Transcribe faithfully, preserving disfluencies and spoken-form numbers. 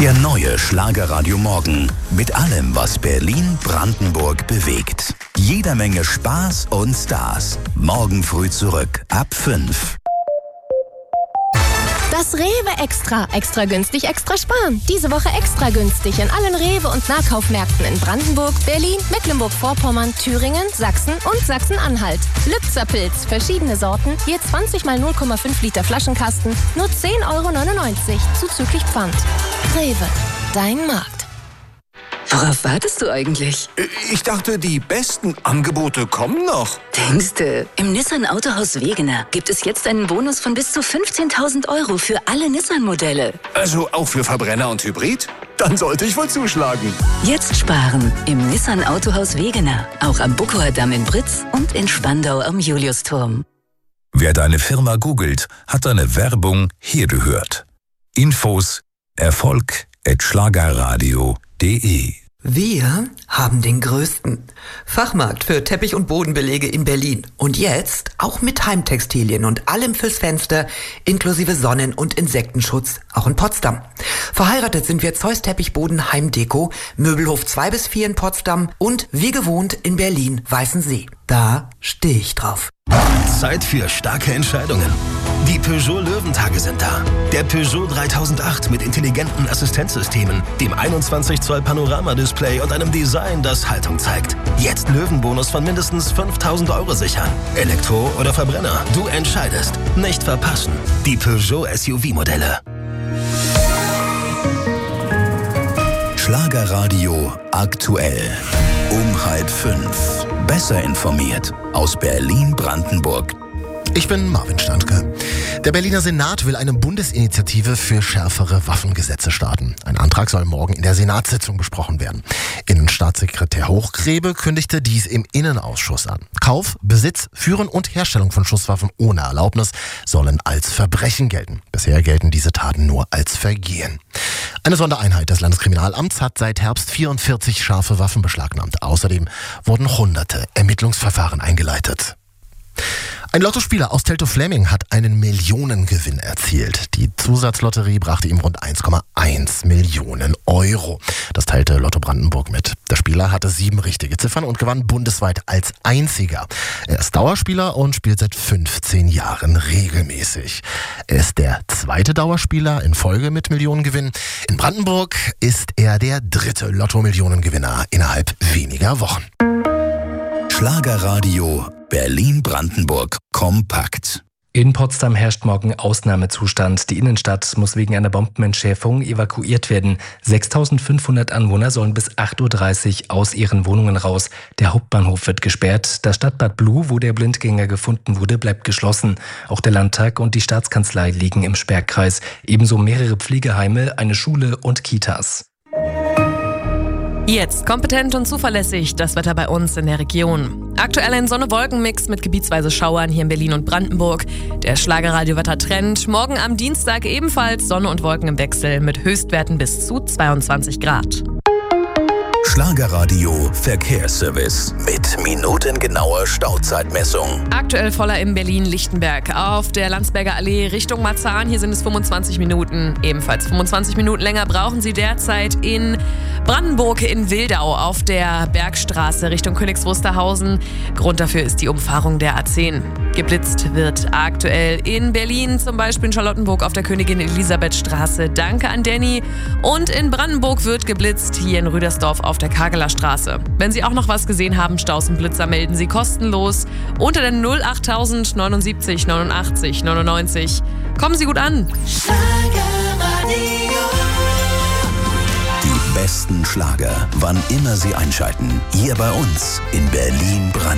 Der neue Schlagerradio Morgen mit allem, was Berlin, Brandenburg bewegt. Jeder Menge Spaß und Stars. Morgen früh zurück ab fünf. Das Rewe Extra. Extra günstig, extra sparen. Diese Woche extra günstig in allen Rewe- und Nahkaufmärkten in Brandenburg, Berlin, Mecklenburg-Vorpommern, Thüringen, Sachsen und Sachsen-Anhalt. Lützerpilz, verschiedene Sorten, je zwanzig mal null Komma fünf Liter Flaschenkasten, nur zehn Euro neunundneunzig, zuzüglich Pfand. Rewe, dein Markt. Worauf wartest du eigentlich? Ich dachte, die besten Angebote kommen noch. Denkste, im Nissan Autohaus Wegener gibt es jetzt einen Bonus von bis zu fünfzehntausend Euro für alle Nissan-Modelle. Also auch für Verbrenner und Hybrid? Dann sollte ich wohl zuschlagen. Jetzt sparen im Nissan Autohaus Wegener. Auch am Buckower Damm in Britz und in Spandau am Juliusturm. Wer deine Firma googelt, hat deine Werbung hier gehört. Infos Erfolg at schlagerradio punkt de. Wir haben den größten Fachmarkt für Teppich- und Bodenbelege in Berlin. Und jetzt auch mit Heimtextilien und allem fürs Fenster, inklusive Sonnen- und Insektenschutz, auch in Potsdam. Verheiratet sind wir Zeus Teppichboden Heimdeko, Möbelhof zwei bis vier in Potsdam und wie gewohnt in Berlin Weißensee. Da stehe ich drauf. Zeit für starke Entscheidungen. Die Peugeot Löwentage sind da. Der Peugeot dreitausendacht mit intelligenten Assistenzsystemen, dem einundzwanzig Zoll Panoramadisplay und einem Design, das Haltung zeigt. Jetzt Löwenbonus von mindestens fünftausend Euro sichern. Elektro oder Verbrenner, du entscheidest. Nicht verpassen. Die Peugeot S U V-Modelle. Schlagerradio aktuell. Um halb fünf. Besser informiert aus Berlin-Brandenburg. Ich bin Marvin Standke. Der Berliner Senat will eine Bundesinitiative für schärfere Waffengesetze starten. Ein Antrag soll morgen in der Senatssitzung besprochen werden. Innenstaatssekretär Hochgrebe kündigte dies im Innenausschuss an. Kauf, Besitz, Führen und Herstellung von Schusswaffen ohne Erlaubnis sollen als Verbrechen gelten. Bisher gelten diese Taten nur als Vergehen. Eine Sondereinheit des Landeskriminalamts hat seit Herbst vierundvierzig scharfe Waffen beschlagnahmt. Außerdem wurden hunderte Ermittlungsverfahren eingeleitet. Ein Lottospieler aus Teltow-Fläming hat einen Millionengewinn erzielt. Die Zusatzlotterie brachte ihm rund eins Komma eins Millionen Euro. Das teilte Lotto Brandenburg mit. Der Spieler hatte sieben richtige Ziffern und gewann bundesweit als einziger. Er ist Dauerspieler und spielt seit fünfzehn Jahren regelmäßig. Er ist der zweite Dauerspieler in Folge mit Millionengewinn. In Brandenburg ist er der dritte Lotto-Millionengewinner innerhalb weniger Wochen. Schlagerradio Berlin-Brandenburg kompakt. In Potsdam herrscht morgen Ausnahmezustand. Die Innenstadt muss wegen einer Bombenentschärfung evakuiert werden. sechstausendfünfhundert Anwohner sollen bis acht Uhr dreißig aus ihren Wohnungen raus. Der Hauptbahnhof wird gesperrt. Das Stadtbad Blue, wo der Blindgänger gefunden wurde, bleibt geschlossen. Auch der Landtag und die Staatskanzlei liegen im Sperrkreis. Ebenso mehrere Pflegeheime, eine Schule und Kitas. Jetzt kompetent und zuverlässig das Wetter bei uns in der Region. Aktuell ein Sonne-Wolken-Mix mit gebietsweise Schauern hier in Berlin und Brandenburg. Der Schlagerradio-Wetter-Trend. Morgen am Dienstag ebenfalls Sonne und Wolken im Wechsel mit Höchstwerten bis zu zweiundzwanzig Grad. Schlagerradio Verkehrsservice mit minutengenauer Stauzeitmessung. Aktuell voller in Berlin-Lichtenberg. Auf der Landsberger Allee Richtung Marzahn, hier sind es fünfundzwanzig Minuten. Ebenfalls fünfundzwanzig Minuten länger brauchen Sie derzeit in Brandenburg in Wildau auf der Bergstraße Richtung Königs Wusterhausen. Grund dafür ist die Umfahrung der A zehn. Geblitzt wird aktuell in Berlin, zum Beispiel in Charlottenburg auf der Königin-Elisabeth-Straße. Danke an Danny. Und in Brandenburg wird geblitzt, hier in Rüdersdorf auf der Kageler Straße. Wenn Sie auch noch was gesehen haben, Staus und Blitzer, melden Sie kostenlos unter der null achttausend neunundsiebzig neunundachtzig neunundneunzig. Kommen Sie gut an. Die besten Schlager, wann immer Sie einschalten, hier bei uns in Berlin-Brandenburg.